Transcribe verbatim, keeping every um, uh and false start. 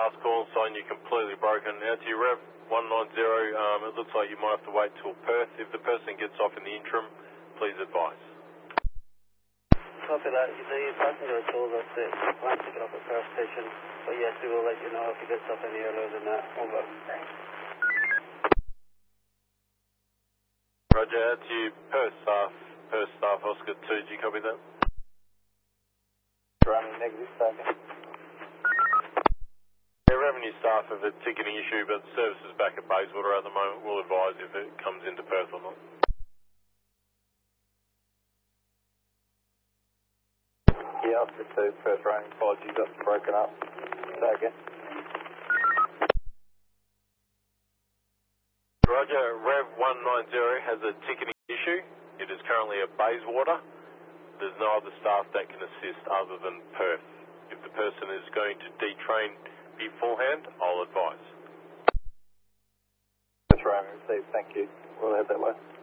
last call, sign you're completely broken. Now to your Rev one nine zero, um, it looks like you might have to wait till Perth. If the person gets off in the interim, please advise. Copy that. The passenger told us that he plans to get off at Perth Station, but yes, we will let you know if he gets off any earlier than that. Over. Roger, that's you, Perth staff, Perth staff Oscar two, do you copy that? Running negative second. Yeah, revenue staff have a ticketing issue, but service is back at Bayswater at the moment. We'll advise if it comes into Perth or not. Yeah, Oscar two, Perth running, apologies, that's broken up. Second. Roger, Rev one nine zero has a ticketing issue. It is currently at Bayswater. There's no other staff that can assist other than Perth. If the person is going to detrain beforehand, I'll advise. That's right, received, thank you. We'll head that way.